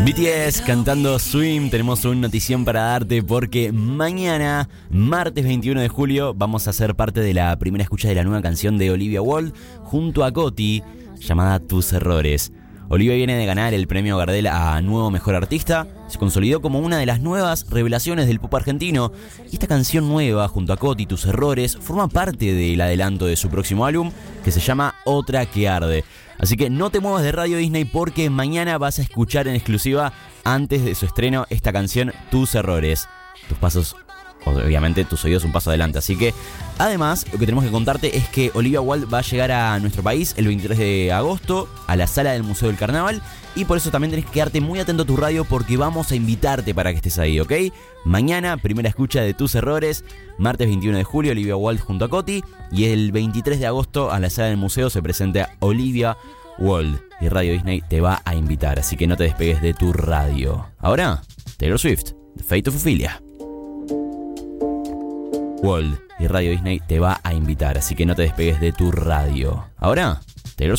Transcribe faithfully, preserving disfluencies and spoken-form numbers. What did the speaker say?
B T S cantando Swim. Tenemos una notición para darte porque mañana, martes veintiuno de julio, vamos a ser parte de la primera escucha de la nueva canción de Olivia Wilde junto a Coti, llamada Tus Errores. Olivia viene de ganar el premio Gardel a Nuevo Mejor Artista, se consolidó como una de las nuevas revelaciones del pop argentino y esta canción nueva junto a Coti, Tus Errores, forma parte del adelanto de su próximo álbum que se llama Otra que Arde. Así que no te muevas de Radio Disney porque mañana vas a escuchar en exclusiva antes de su estreno esta canción Tus Errores. Tus pasos, obviamente tus oídos un paso adelante. Así que además lo que tenemos que contarte es que Olivia Wilde va a llegar a nuestro país el veintitrés de agosto a la sala del Museo del Carnaval. Y por eso también tenés que quedarte muy atento a tu radio porque vamos a invitarte para que estés ahí, ¿ok? Mañana, primera escucha de Tus Errores. Martes veintiuno de julio, Olivia Wilde junto a Coti. Y el veintitrés de agosto a la sala del museo se presenta Olivia Wilde. Y Radio Disney te va a invitar, así que no te despegues de tu radio. Ahora, Taylor Swift, The Fate of Ophelia. Wilde y Radio Disney te va a invitar, así que no te despegues de tu radio. Ahora,